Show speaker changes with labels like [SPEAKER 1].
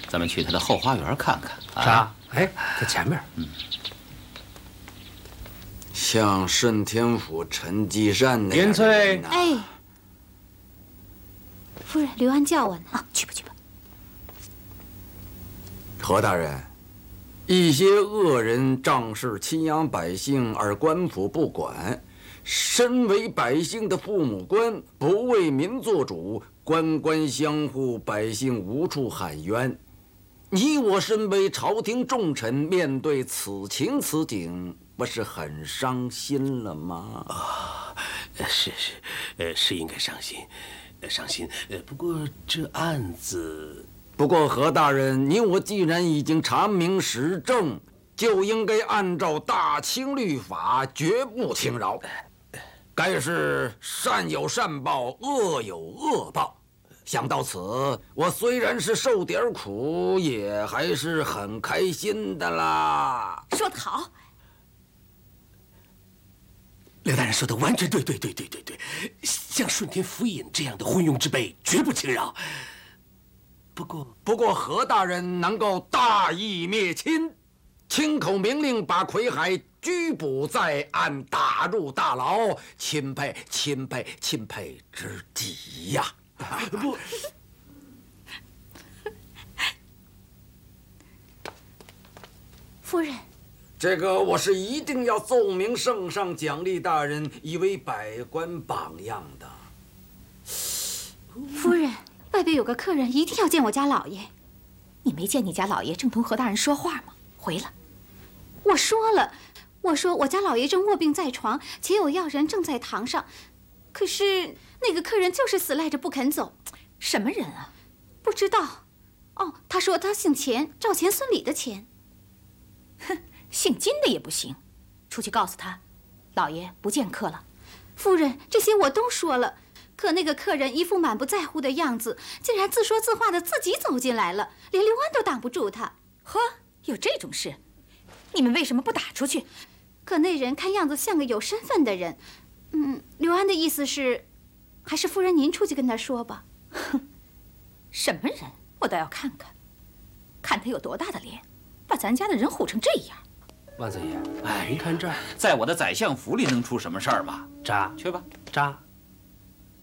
[SPEAKER 1] 咱们去他的后花园看看。
[SPEAKER 2] 啥？哎，在前面。
[SPEAKER 3] 像顺天府陈继善那样
[SPEAKER 2] 元翠，
[SPEAKER 4] 哎，夫人，刘安叫我呢。啊，去吧去吧。
[SPEAKER 3] 何大人，一些恶人仗势侵养百姓，而官府不管。身为百姓的父母官，不为民做主，官官相护，百姓无处喊冤。你我身为朝廷重臣，面对此情此景，不是很伤心了吗？
[SPEAKER 5] 是应该伤心，伤心。不过这案子，
[SPEAKER 3] 不过何大人，你我既然已经查明实证，就应该按照大清律法，绝不轻饶。该是善有善报，恶有恶报。想到此，我虽然是受点苦，也还是很开心的啦。
[SPEAKER 4] 说得好，
[SPEAKER 5] 刘大人说的完全对。像顺天府尹这样的昏庸之辈，绝不轻饶。不过
[SPEAKER 3] 何大人能够大义灭亲，亲口明令把魁海拘捕在案，打入大牢，钦佩之极呀！
[SPEAKER 5] 不，
[SPEAKER 4] 夫人，
[SPEAKER 3] 这个我是一定要奏明圣上奖励大人，以为百官榜样的。
[SPEAKER 4] 夫人，外边有个客人一定要见我家老爷。
[SPEAKER 6] 你没见你家老爷正同何大人说话吗？回了。
[SPEAKER 4] 我说了，我说我家老爷正卧病在床，且有要人正在堂上，可是那个客人就是死赖着不肯走。
[SPEAKER 6] 什么人啊？
[SPEAKER 4] 不知道。哦，他说他姓钱，赵钱孙李的钱。
[SPEAKER 6] 哼，姓金的也不行。出去告诉他，老爷不见客了。
[SPEAKER 4] 夫人，这些我都说了，可那个客人一副满不在乎的样子，竟然自说自话的自己走进来了，连刘安都挡不住他。
[SPEAKER 6] 呵，有这种事？你们为什么不打出去？
[SPEAKER 4] 可那人看样子像个有身份的人。刘安的意思是，还是夫人您出去跟他说吧。
[SPEAKER 6] 哼，什么人？我倒要看看，看他有多大的脸，把咱家的人唬成这样。
[SPEAKER 2] 万岁爷，您看这儿，
[SPEAKER 1] 在我的宰相府里能出什么事儿吗？
[SPEAKER 2] 扎
[SPEAKER 1] 去吧。
[SPEAKER 2] 扎。